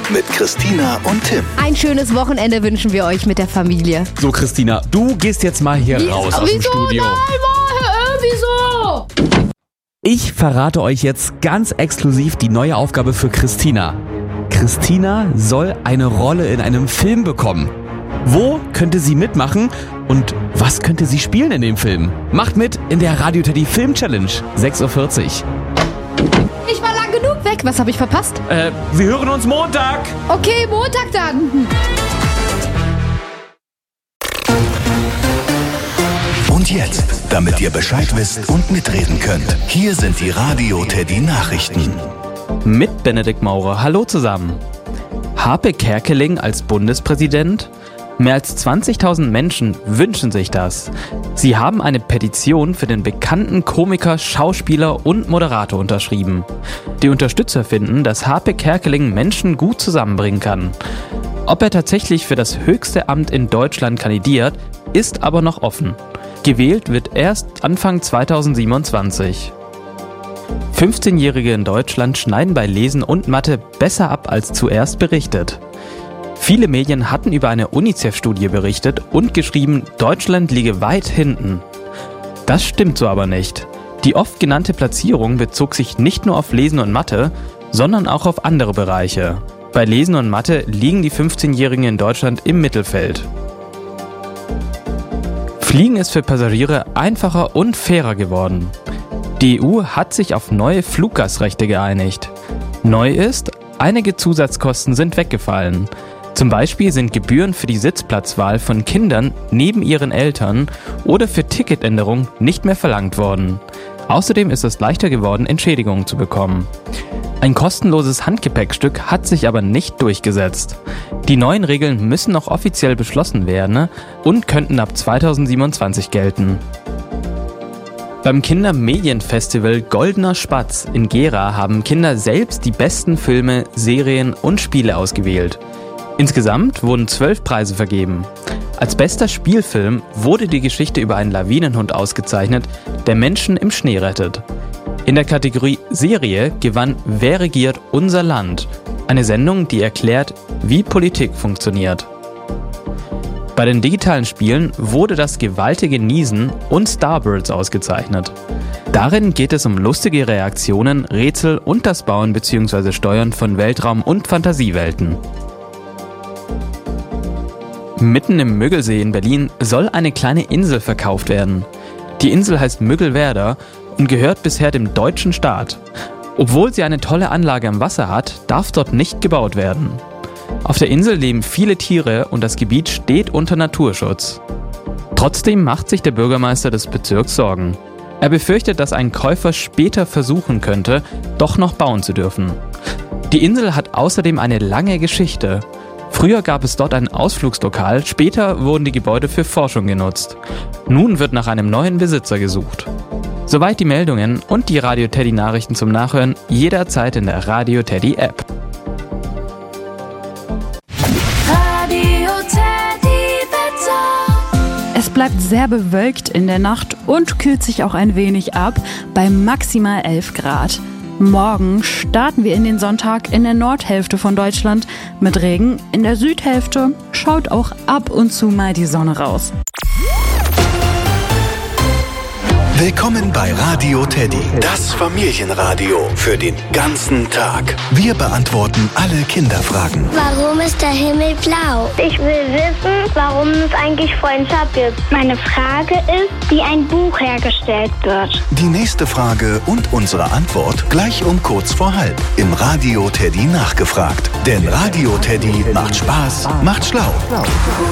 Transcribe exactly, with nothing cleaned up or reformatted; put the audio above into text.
mit Christina und Tim. Ein schönes Wochenende wünschen wir euch mit der Familie. So, Christina, du gehst jetzt mal hier Wie, raus aus wieso? dem Studio. Nein, wieso? Ich verrate euch jetzt ganz exklusiv die neue Aufgabe für Christina. Christina soll eine Rolle in einem Film bekommen. Wo könnte sie mitmachen und was könnte sie spielen in dem Film? Macht mit in der Radio Teddy Film Challenge, sechs Uhr vierzig. Ich war lang genug weg. Was habe ich verpasst? Äh, wir hören uns Montag. Okay, Montag dann. Und jetzt, damit ihr Bescheid wisst und mitreden könnt, hier sind die Radio Teddy Nachrichten. Mit Benedikt Maurer. Hallo zusammen. Harpe Kerkeling als Bundespräsident? Mehr als zwanzigtausend Menschen wünschen sich das. Sie haben eine Petition für den bekannten Komiker, Schauspieler und Moderator unterschrieben. Die Unterstützer finden, dass Harpe Kerkeling Menschen gut zusammenbringen kann. Ob er tatsächlich für das höchste Amt in Deutschland kandidiert, ist aber noch offen. Gewählt wird erst Anfang zweitausendsiebenundzwanzig. fünfzehnjährige in Deutschland schneiden bei Lesen und Mathe besser ab als zuerst berichtet. Viele Medien hatten über eine UNICEF-Studie berichtet und geschrieben, Deutschland liege weit hinten. Das stimmt so aber nicht. Die oft genannte Platzierung bezog sich nicht nur auf Lesen und Mathe, sondern auch auf andere Bereiche. Bei Lesen und Mathe liegen die fünfzehnjährigen in Deutschland im Mittelfeld. Fliegen ist für Passagiere einfacher und fairer geworden. Die E U hat sich auf neue Fluggastrechte geeinigt. Neu ist, einige Zusatzkosten sind weggefallen. Zum Beispiel sind Gebühren für die Sitzplatzwahl von Kindern neben ihren Eltern oder für Ticketänderung nicht mehr verlangt worden. Außerdem ist es leichter geworden, Entschädigungen zu bekommen. Ein kostenloses Handgepäckstück hat sich aber nicht durchgesetzt. Die neuen Regeln müssen noch offiziell beschlossen werden und könnten ab zweitausendsiebenundzwanzig gelten. Beim Kindermedienfestival Goldener Spatz in Gera haben Kinder selbst die besten Filme, Serien und Spiele ausgewählt. Insgesamt wurden zwölf Preise vergeben. Als bester Spielfilm wurde die Geschichte über einen Lawinenhund ausgezeichnet, der Menschen im Schnee rettet. In der Kategorie Serie gewann Wer regiert unser Land? Eine Sendung, die erklärt, wie Politik funktioniert. Bei den digitalen Spielen wurde das gewaltige Niesen und Starbirds ausgezeichnet. Darin geht es um lustige Reaktionen, Rätsel und das Bauen bzw. Steuern von Weltraum- und Fantasiewelten. Mitten im Müggelsee in Berlin soll eine kleine Insel verkauft werden. Die Insel heißt Müggelwerder und gehört bisher dem deutschen Staat. Obwohl sie eine tolle Anlage am Wasser hat, darf dort nicht gebaut werden. Auf der Insel leben viele Tiere und das Gebiet steht unter Naturschutz. Trotzdem macht sich der Bürgermeister des Bezirks Sorgen. Er befürchtet, dass ein Käufer später versuchen könnte, doch noch bauen zu dürfen. Die Insel hat außerdem eine lange Geschichte. Früher gab es dort ein Ausflugslokal, später wurden die Gebäude für Forschung genutzt. Nun wird nach einem neuen Besitzer gesucht. Soweit die Meldungen und die Radio Teddy Nachrichten zum Nachhören jederzeit in der Radio Teddy App. Radio Teddy Wetter. Es bleibt sehr bewölkt in der Nacht und kühlt sich auch ein wenig ab bei maximal elf Grad. Morgen starten wir in den Sonntag in der Nordhälfte von Deutschland mit Regen. In der Südhälfte schaut auch ab und zu mal die Sonne raus. Willkommen bei Radio Teddy, das Familienradio für den ganzen Tag. Wir beantworten alle Kinderfragen. Warum ist der Himmel blau? Ich will wissen, warum es eigentlich Freundschaft gibt. Meine Frage ist, wie ein Buch hergestellt wird. Die nächste Frage und unsere Antwort gleich um kurz vor halb im Radio Teddy nachgefragt. Denn Radio Teddy macht Spaß, macht schlau.